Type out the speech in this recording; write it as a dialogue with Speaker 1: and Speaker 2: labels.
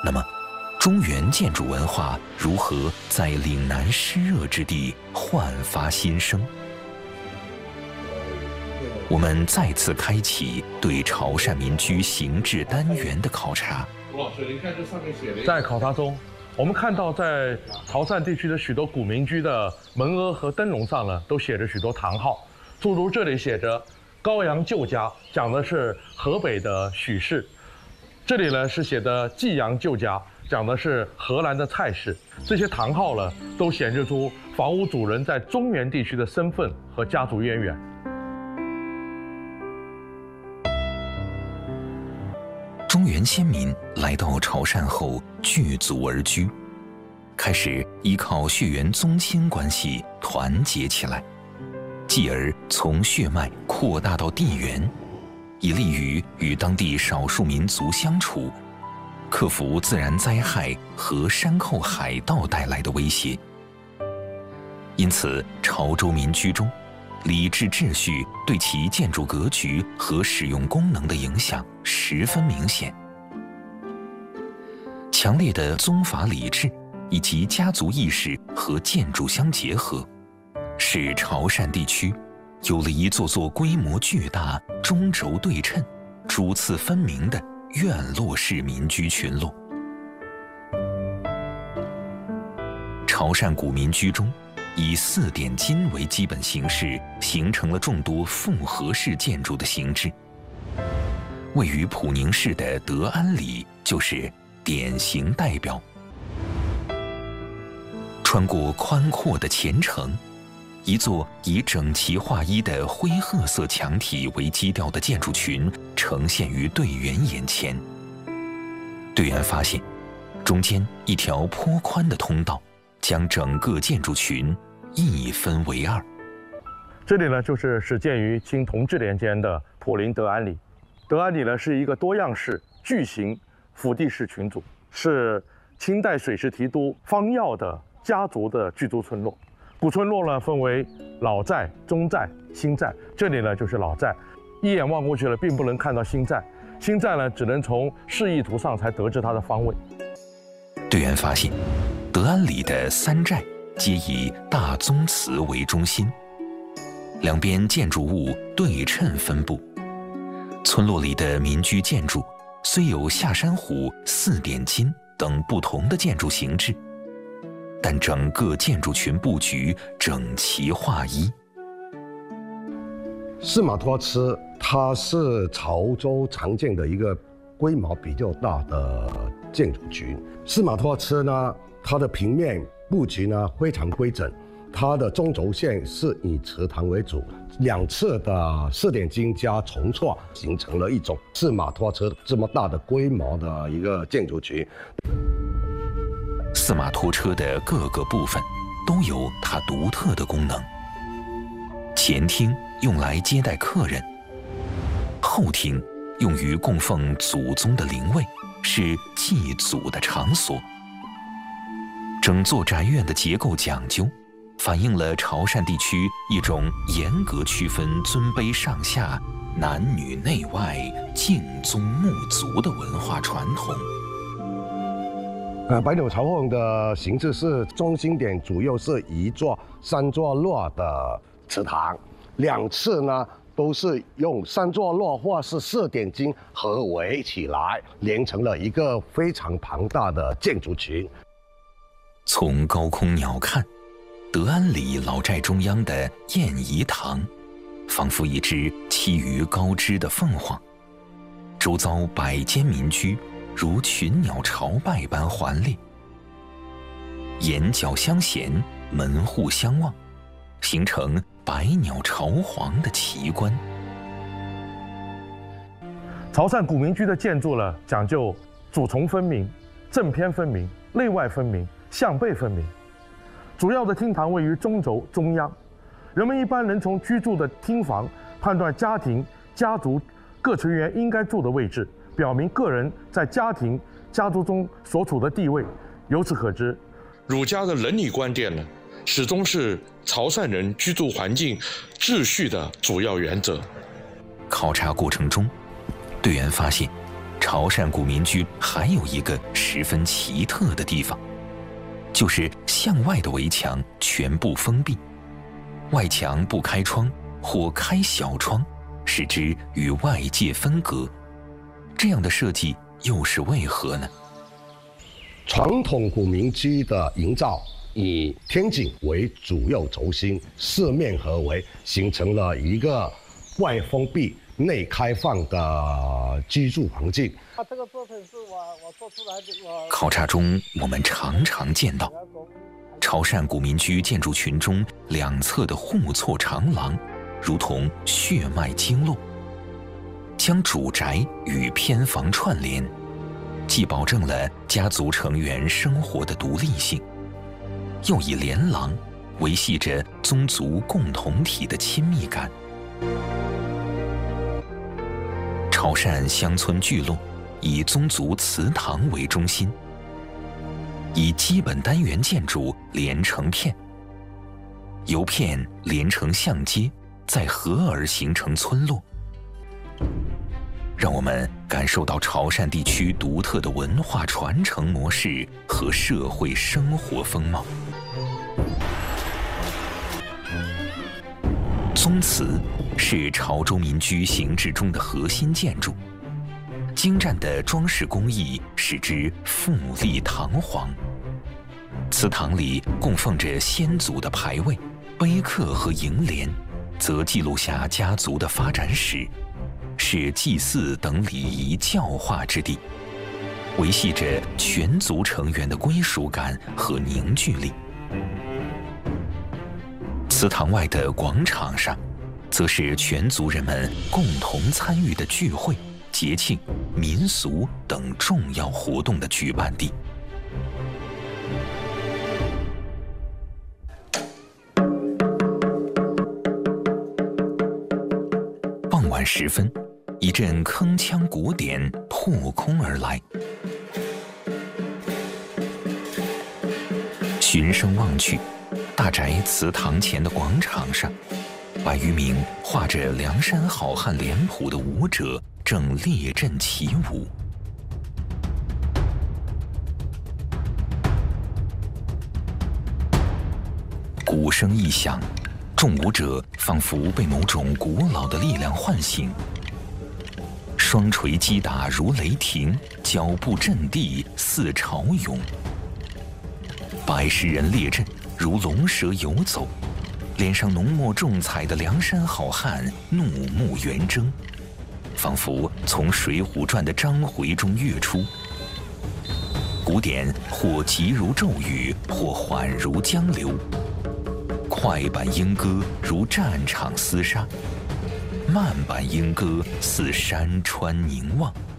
Speaker 1: 那么，中原建筑文化如何在岭南湿热之地焕发新生？我们再次开启对潮汕民居形制单元的考察。
Speaker 2: 吴老师，您看这上面写的，
Speaker 3: 在考察中，我们看到在潮汕地区的许多古民居的门额和灯笼上呢，都写着许多堂号，诸如这里写着“高阳旧家”，讲的是河北的许氏；这里呢是写的“济阳旧家”，讲的是荷兰的蔡氏。这些堂号呢，都显示出房屋主人在中原地区的身份和家族渊源。
Speaker 1: 中原先民来到潮汕后聚族而居，开始依靠血缘宗亲关系团结起来，继而从血脉扩大到地缘，以利于与当地少数民族相处，克服自然灾害和山寇海盗带来的威胁。因此，潮州民居中，礼制秩序对其建筑格局和使用功能的影响十分明显。强烈的宗法礼制以及家族意识和建筑相结合，使潮汕地区有了一座座规模巨大、中轴对称、主次分明的院落式民居群落。潮汕古民居中，以4点金为基本形式，形成了众多复合式建筑的形制。位于普宁市的德安里就是典型代表。穿过宽阔的前城，一座以整齐划一的灰褐色墙体为基调的建筑群呈现于队员眼前。队员发现，中间一条颇宽的通道将整个建筑群一分为二。
Speaker 3: 这里呢，就是始建于清同治年间的普宁德安里。德安里呢，是一个多样式巨型府地式群组，是清代水师提督方耀的家族的居住村落。古村落呢，分为老寨、中寨、新寨。这里呢，就是老寨，一眼望过去了，并不能看到新寨。新寨呢，只能从示意图上才得知它的方位。
Speaker 1: 队员发现，德安里的3寨皆以大宗祠为中心，两边建筑物对称分布。村落里的民居建筑虽有下山虎、4点金等不同的建筑形制，但整个建筑群布局整齐划一。
Speaker 4: 司马托祠它是潮州常见的一个规模比较大的建筑群。司马托祠呢，它的平面布局呢非常规整，它的中轴线是以祠堂为主，两侧的4点金加重错，形成了一种司马托祠这么大的规模的一个建筑群。
Speaker 1: 司马托车的各个部分都有它独特的功能。前厅用来接待客人，后厅用于供奉祖宗的灵位，是祭祖的场所。整座宅院的结构讲究，反映了潮汕地区一种严格区分尊卑上下、男女内外、敬宗沐族的文化传统。
Speaker 4: 百鸟朝凤的形制是中心点主要是一座3座落的祠堂，两侧呢都是用3座落或是4点金合围起来，连成了一个非常庞大的建筑群。
Speaker 1: 从高空鸟瞰，德安里老寨中央的燕仪堂，仿佛一只栖于高枝的凤凰，周遭百间民居如群鸟朝拜般环列，檐角相衔，门户相望，形成百鸟朝皇的奇观。
Speaker 3: 潮汕古民居的建筑呢，讲究主从分明、正偏分明、内外分明、向背分明。主要的厅堂位于中轴中央，人们一般能从居住的厅房判断家庭、家族各成员应该住的位置，表明个人在家庭、家族中所处的地位。由此可知，
Speaker 2: 儒家的伦理观点呢，始终是潮汕人居住环境秩序的主要原则。
Speaker 1: 考察过程中，队员发现， 潮汕古民居还有一个十分奇特的地方，就是向外的围墙全部封闭，外墙不开窗或开小窗，使之与外界分隔。这样的设计又是为何呢？
Speaker 4: 传统古民居的营造以天井为主要轴心，四面合围，形成了一个外封闭、内开放的居住环境。
Speaker 5: 这个作品是我做出来的。
Speaker 1: 考察中，我们常常见到潮汕古民居建筑群中两侧的互错长廊，如同血脉经络，将主宅与偏房串联，既保证了家族成员生活的独立性，又以连廊维系着宗族共同体的亲密感。潮汕乡村聚落以宗族祠堂为中心，以基本单元建筑连成片，由片连成巷街，再合而形成村落，让我们感受到潮汕地区独特的文化传承模式和社会生活风貌。宗祠是潮州民居形制中的核心建筑，精湛的装饰工艺使之富丽堂皇。祠堂里供奉着先祖的牌位、碑刻和楹联，则记录下家族的发展史，是祭祀等礼仪教化之地，维系着全族成员的归属感和凝聚力。祠堂外的广场上，则是全族人们共同参与的聚会、节庆、民俗等重要活动的举办地。傍晚时分，一阵铿锵鼓点破空而来，循声望去，大宅祠堂前的广场上，百余名画着梁山好汉脸谱的舞者正列阵起舞。鼓声一响，众舞者仿佛被某种古老的力量唤醒，双锤击打如雷霆，脚步震地似潮涌。百十人列阵，如龙蛇游走，脸上浓墨重彩的梁山好汉怒目圆睁，仿佛从《水浒传》的章回中跃出。鼓点或急如骤雨，或缓如江流，快板莺歌如战场厮杀，慢板莺歌似山川凝望。